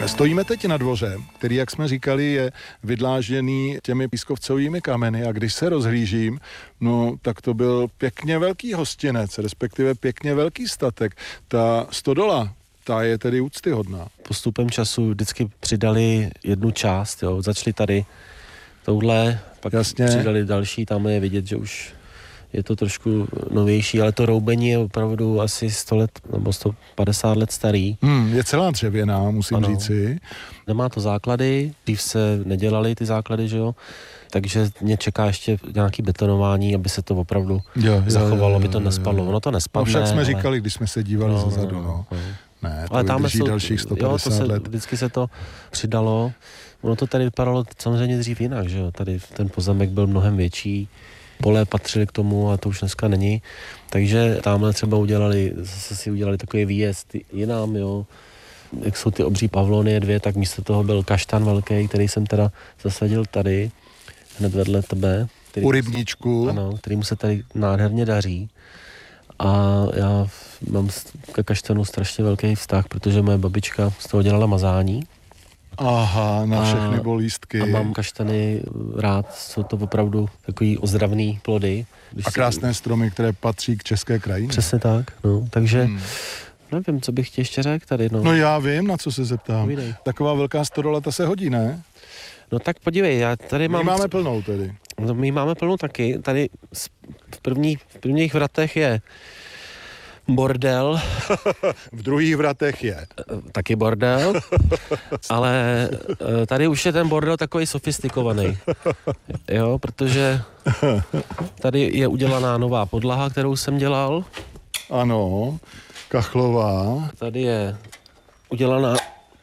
Stojíme teď na dvoře, který, jak jsme říkali, je vydlážděný těmi pískovcovými kameny a když se rozhlížím, no tak to byl pěkně velký hostinec, respektive pěkně velký statek. Ta stodola, ta je tedy úctyhodná. Postupem času vždycky přidali jednu část, jo. Začali tady touhle, pak Jasně. přidali další, tam je vidět, že už je to trošku novější, ale to roubení je opravdu asi 100 let nebo 150 let starý. Je celá dřevěná, musím říci. Nemá to základy, dřív se nedělaly ty základy, že jo, takže mě čeká ještě nějaký betonování, aby se to opravdu zachovalo, aby to nespadlo. Ono to nespadne. No však jsme říkali, když jsme se dívali zezadu, no. Ne, to ale tam vydrží dalších 150 let. Vždycky se to přidalo. Ono to tady vypadalo samozřejmě dřív jinak, že jo, tady ten pozemek byl mnohem větší. Pole patřily k tomu a to už dneska není. Takže tamhle třeba zase si udělali takový výjezd jinam, jo. Jak jsou ty obří pavlonie 2, tak místo toho byl kaštan velký, který jsem teda zasadil tady, hned vedle tebe. U rybníčku. Ano, kterýmu se tady nádherně daří. A já mám ke kaštanu strašně velký vztah, protože moje babička z toho dělala mazání. Aha, na všechny bolístky. A mám kaštany rád, jsou to opravdu takový ozdravný plody. A krásné stromy, které patří k české krajině. Přesně tak, no, takže nevím, co bych ti ještě řekl tady, no. No já vím, na co se zeptám. Povídej. Taková velká stodola, ta se hodí, ne? No tak podívej, já tady mám... My máme plnou tedy. No, my máme plnou taky, tady v prvních vratech je bordel. V druhých vratech je. Taky bordel, ale tady už je ten bordel takový sofistikovaný. Jo, protože tady je udělaná nová podlaha, kterou jsem dělal. Ano, kachlová. Tady je udělaná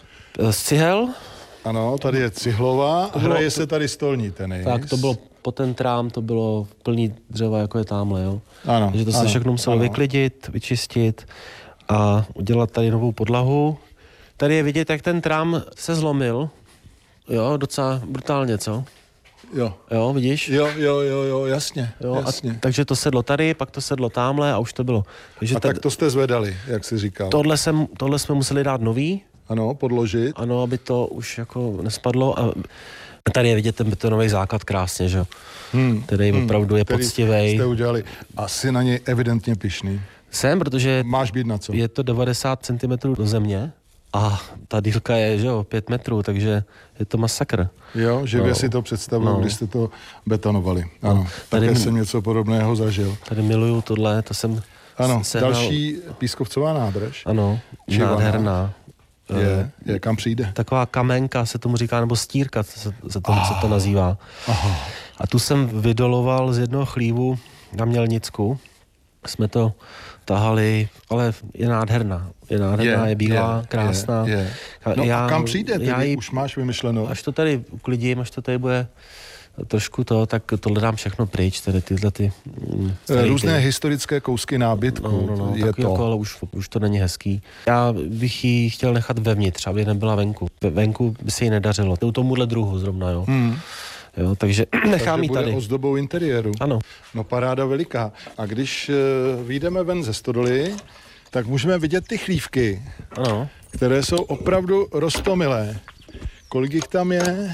z cihel. Ano, tady je cihlová a hraje se tady stolní tenis. Tak to bylo po ten trám, to bylo plný dřeva, jako je támhle, jo. Ano. Takže to se všechno muselo vyklidit, vyčistit a udělat tady novou podlahu. Tady je vidět, jak ten trám se zlomil. Jo, docela brutálně, co? Jo. Jo, vidíš? Jo, jasně. Jo, jasně. Takže to sedlo tady, pak to sedlo támhle a už to bylo. Takže tak to jste zvedali, jak jsi říkal. Tohle jsme museli dát nový. Ano, podložit. Ano, aby to už jako nespadlo a tady je vidět ten betonový základ krásně, že jo. Který opravdu je poctivej. Jste udělali. Asi na něj evidentně pyšný. Jsem, protože máš být na co. Je to 90 cm do země a ta dílka je, že jo, 5 metrů, takže je to masakr. Jo, živě si to představuju, když jste to betonovali. Ano, také jsem něco podobného zažil. Tady miluju tohle, to jsem sehnal. Další pískovcová nádrž. Ano, nádherná. Je, kam přijde. Taková kamenka se tomu říká, nebo stírka se to nazývá. Aha. A tu jsem vydoloval z jednoho chlívu na Mělnicku. Jsme to tahali, ale je nádherná. Je bílá, krásná. No a kam přijde? Ty už máš vymyšleno. Až to tady uklidím, až to tady bude trošku tak tohle dám všechno pryč, tady tyhle ty... Různé historické kousky nábytku. No, je to. Jako, ale už to není hezký. Já bych ji chtěl nechat vevnitř, aby nebyla venku. Venku by se jí nedařilo. To tomuhle druhu zrovna, jo. Jo, takže nechám ji tady. Bude ozdobou interiéru. Ano. No paráda veliká. A když vyjdeme ven ze stodoly, tak můžeme vidět ty chlívky, ano, které jsou opravdu roztomilé. Kolik jich tam je?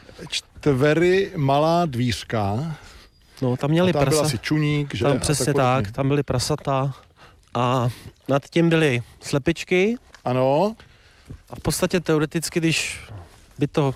4 malá dvířka. No, tam měli prasa. Tam byl asi čuník, že? Tam přesně tak, tam byly prasata a nad tím byly slepičky. Ano. A v podstatě teoreticky, když by to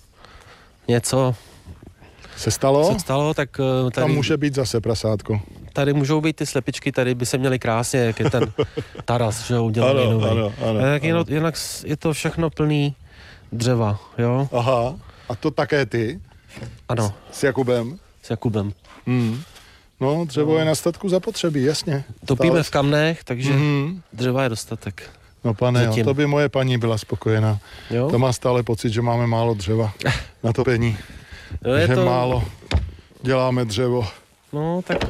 něco se stalo, tak tady... Tam může být zase prasátko. Tady můžou být ty slepičky, tady by se měly krásně, jak je ten taras, že udělaný nový. Ano. Jinak je to všechno plný dřeva, jo? Aha, a to také ty? Ano. S Jakubem? S Jakubem. No, dřevo je na statku zapotřebí, jasně. Topíme v kamnech, takže dřeva je dostatek. No pane, jo, to by moje paní byla spokojená. Jo? To má stále pocit, že máme málo dřeva na topení. Že málo děláme dřevo. No, tak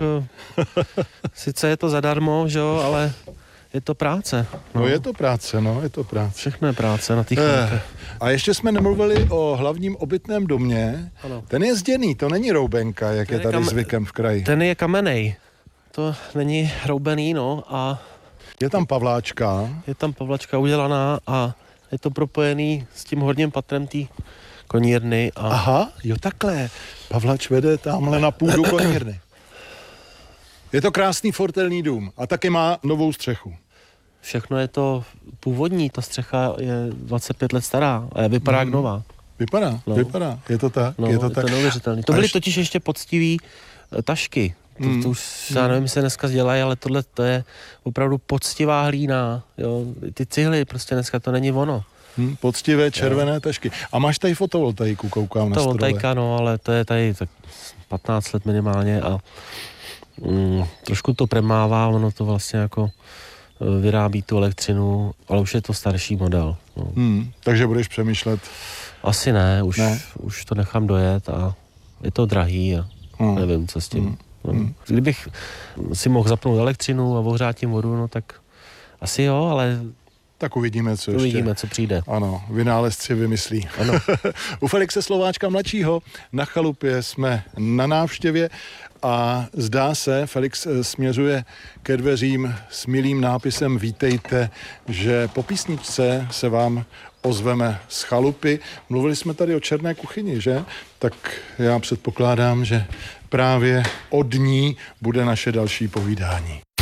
sice je to zadarmo, že jo, ale je to práce. No je to práce. Všechno je práce na těch chvílích. A ještě jsme nemluvili o hlavním obytném domě. Ano. Ten je zděný, to není roubenka, jak je tady zvykem v kraji. Ten je kamenej. To není roubený, no a... Je tam pavláčka. Je tam pavlačka udělaná a je to propojený s tím horním patrem té konírny. A Aha, jo takhle. Pavlač vede tamhle na půdu konírny. Je to krásný fortelný dům a taky má novou střechu. všechno je to původní, ta střecha je 25 let stará a vypadá jak nová. Vypadá, je to tak, No, je to je tak. to neuvěřitelný. To byly totiž ještě poctivý tašky. To už, já nevím, jestli se dneska dělají, ale tohle to je opravdu poctivá hlína. Jo. Ty cihly, prostě dneska to není ono. Poctivé červené tašky. A máš tady fotovoltaiku, koukám na strole. Fotovoltaika, no, ale to je tady tak 15 let minimálně a trošku to premává, ono to vlastně jako vyrábí tu elektřinu, ale už je to starší model. No. Takže budeš přemýšlet. Asi ne, už to nechám dojet a je to drahý a nevím, co s tím. Kdybych si mohl zapnout elektřinu a ohřát tím vodu, no tak asi jo, ale Tak uvidíme, co ještě. uvidíme, co přijde. Ano, vynálezci vymyslí. Ano. U Felixe Slováčka mladšího na chalupě jsme na návštěvě a zdá se, Felix směřuje ke dveřím s milým nápisem Vítejte, že po písničce se vám ozveme z chalupy. Mluvili jsme tady o černé kuchyni, že? Tak já předpokládám, že právě od ní bude naše další povídání.